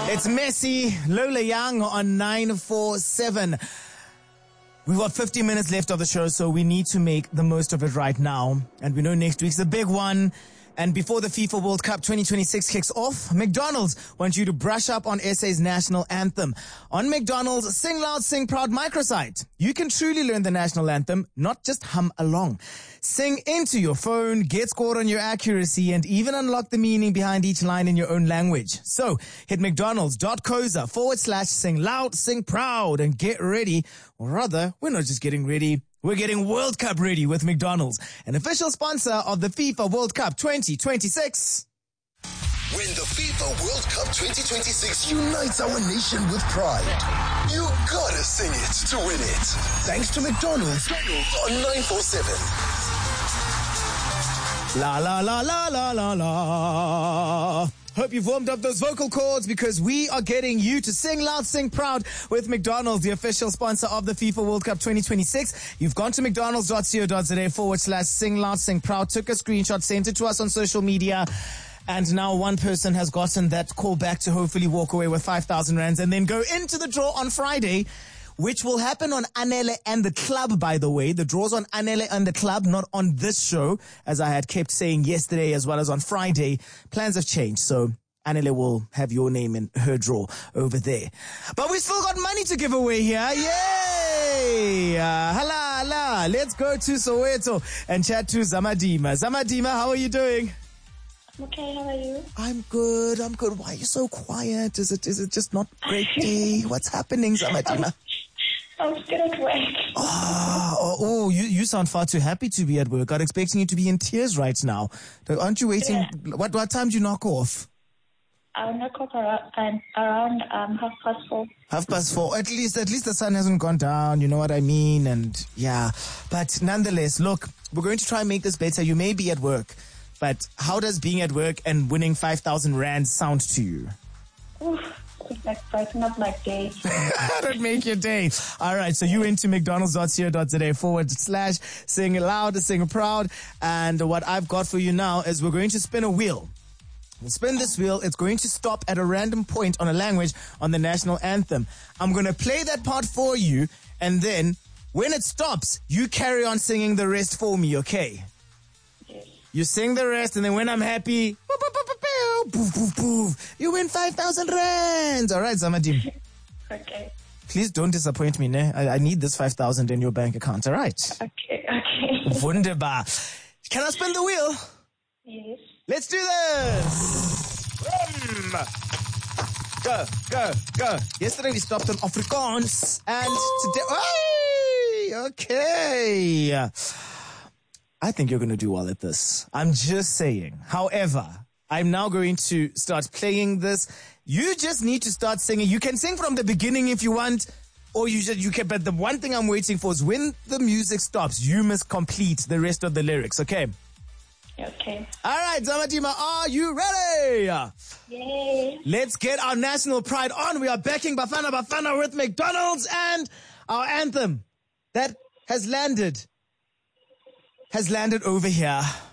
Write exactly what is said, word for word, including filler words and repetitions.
It's Messi, Lola Young on nine four seven. We've got fifty minutes left of the show, so we need to make the most of it right now. And we know next week's a big one. And before the FIFA World Cup twenty twenty-six kicks off, McDonald's wants you to brush up on S A's national anthem. On McDonald's Sing Loud, Sing Proud microsite, you can truly learn the national anthem, not just hum along. Sing into your phone, get scored on your accuracy, and even unlock the meaning behind each line in your own language. So hit mcdonalds.coza forward slash sing loud, sing proud, and get ready. Or rather, we're not just getting ready. We're getting World Cup ready with McDonald's, an official sponsor of the FIFA World Cup twenty twenty-six. When the FIFA World Cup twenty twenty-six unites our nation with pride, you gotta sing it to win it. Thanks to McDonald's on nine four seven. La la la la la la la. Hope you've warmed up those vocal cords because we are getting you to sing loud, sing proud with McDonald's, the official sponsor of the FIFA World Cup twenty twenty-six. You've gone to mcdonalds.co.za forward slash sing loud, sing proud, took a screenshot, sent it to us on social media. And now one person has gotten that call back to hopefully walk away with five thousand rands and then go into the draw on Friday, which will happen on Anele and the Club, by the way. The draw's on Anele and the Club, not on this show, as I had kept saying yesterday as well as on Friday. Plans have changed, so Anele will have your name in her draw over there. But we still got money to give away here. Yay! Uh, hala, hala. Let's go to Soweto and chat to Zamadima. Zamadima, how are you doing? Okay, how are you? I'm good, I'm good. Why are you so quiet? Is it is it just not a great day? What's happening, Zamadima? I'm still at work. Oh, oh, oh you, you sound far too happy to be at work. I'm expecting you to be in tears right now. Aren't you waiting? Yeah. What what time do you knock off? I'll knock off around, around um, half past four. Half past four. At least, at least the sun hasn't gone down. You know what I mean? And yeah, but nonetheless, look, we're going to try and make this better. You may be at work, but how does being at work and winning five thousand rand sound to you? Oof. It's like brighten up my day. That'd make your day. All right, so you into mcdonalds.co.za forward slash sing loud, sing proud. And what I've got for you now is we're going to spin a wheel. We'll spin this wheel. It's going to stop at a random point on a language on the national anthem. I'm going to play that part for you. And then when it stops, you carry on singing the rest for me, okay? Yes. You sing the rest, and then when I'm happy, poof, poof, poof, you win five thousand rands. All right, Zamadim. Okay. Please don't disappoint me, ne? I, I need this five thousand in your bank account, all right? Okay, okay. Wunderbar. Can I spin the wheel? Yes. Let's do this. Um, go, go, go. Yesterday we stopped on Afrikaans, and today, hey, okay. I think you're going to do well at this. I'm just saying. However, I'm now going to start playing this. You just need to start singing. You can sing from the beginning if you want, or you just, you can, but the one thing I'm waiting for is when the music stops, you must complete the rest of the lyrics, okay? Okay. All right, Zamadima, are you ready? Yay. Let's get our national pride on. We are backing Bafana Bafana with McDonald's, and our anthem that has landed, has landed over here.